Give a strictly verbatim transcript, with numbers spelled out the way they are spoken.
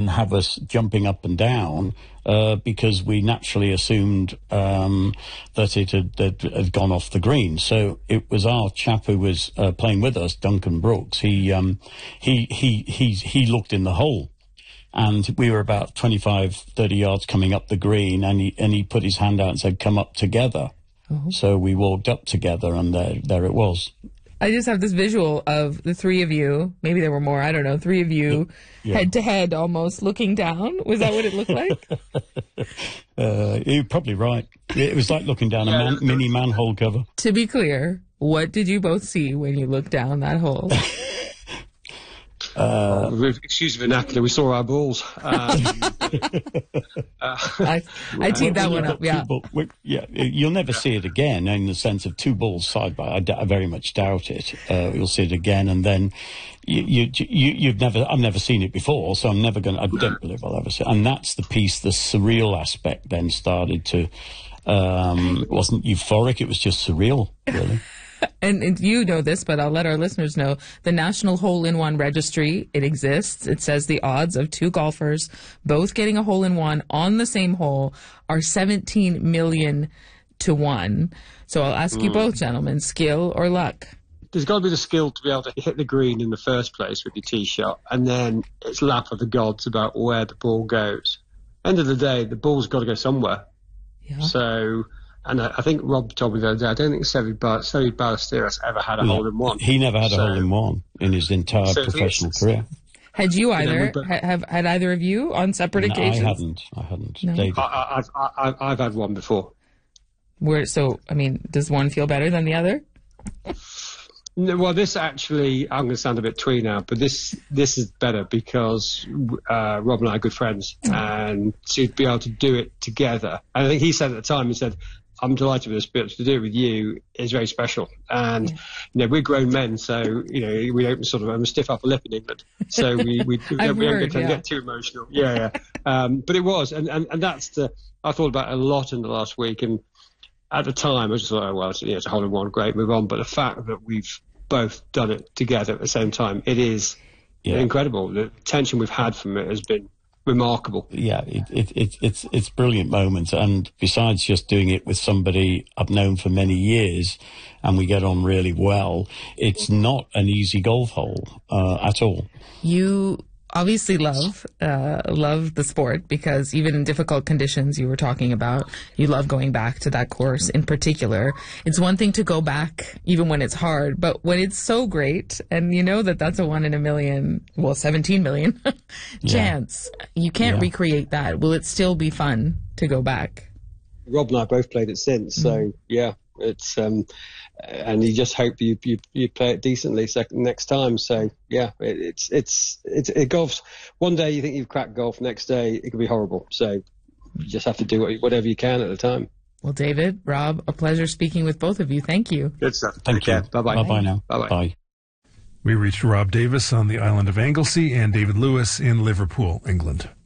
have us jumping up and down uh, because we naturally assumed um, that it had, that it had gone off the green. So it was our chap who was uh, playing with us, Duncan Brooks. He um, he he he he looked in the hole. And we were about twenty-five, thirty yards coming up the green, and he and he put his hand out and said, "Come up together." Uh-huh. So we walked up together, and there, there it was. I just have this visual of the three of you, maybe there were more, I don't know, three of you, yeah. head to head almost, looking down. Was that what it looked like? uh, you're probably right. It was like looking down a man, mini manhole cover. To be clear, what did you both see when you looked down that hole? Uh, oh, excuse the vernacular, we saw our balls. Um, uh, I, I teed that one up, yeah. Ball, yeah. You'll never see it again in the sense of two balls side by. I, d- I very much doubt it. Uh, you'll see it again, and then you, you, you, you've never. I've never seen it before, so I'm never going. I don't believe I'll ever see it. And that's the piece. The surreal aspect then started to. Um, it wasn't euphoric. It was just surreal, really. And, and you know this, but I'll let our listeners know. The National Hole-in-One Registry, it exists. It says the odds of two golfers both getting a hole-in-one on the same hole are seventeen million to one. So I'll ask mm. you both, gentlemen, skill or luck? There's got to be the skill to be able to hit the green in the first place with your tee shot, and then it's lap of the gods about where the ball goes. End of the day, the ball's got to go somewhere. Yeah. So... And I, I think Rob told me the other day, I don't think Seve Ballesteros ever had a no, hole-in-one. He never had so, a hole-in-one in his entire so professional career. Had you either? You know, ha- have had either of you on separate no, occasions? I hadn't. I hadn't. No. David. I, I've, I, I've had one before. Where? So, I mean, does one feel better than the other? No, well, this actually, I'm going to sound a bit twee now, but this this is better because uh, Rob and I are good friends, and to be able to do it together. And I think he said at the time, he said, I'm delighted with this, but to do it with you is very special. And, yeah. you know, we're grown men, so, you know, we don't sort of um, stiff upper lip in England. So we, we, we, don't, we heard, don't get, yeah. get too emotional. Yeah, yeah. Um, but it was, and, and, and that's the, I thought about it a lot in the last week. And at the time, I just thought, oh, well, it's, you know, it's a hole in one, great, move on. But the fact that we've both done it together at the same time, it is yeah. incredible. The tension we've had from it has been remarkable. Yeah, it, it, it, it's it's brilliant moments, and besides just doing it with somebody I've known for many years, and we get on really well, it's not an easy golf hole uh, at all. You obviously love uh, love the sport because even in difficult conditions you were talking about, you love going back to that course in particular. It's one thing to go back even when it's hard, but when it's so great, and you know that that's a one in a million, well, seventeen million chance, yeah. you can't yeah. recreate that. Will it still be fun to go back? Rob and I both played it since, so mm-hmm. yeah, it's um, and you just hope you you, you play it decently second next time. So yeah, it, it's it's it's it golf's. One day you think you've cracked golf, next day it can be horrible. So you just have to do whatever you can at the time. Well, David, Rob, a pleasure speaking with both of you. Thank you. Good stuff. Thank you. Bye bye. Bye bye now. Bye bye. Bye. We reached Rob Davis on the island of Anglesey and David Lewis in Liverpool, England.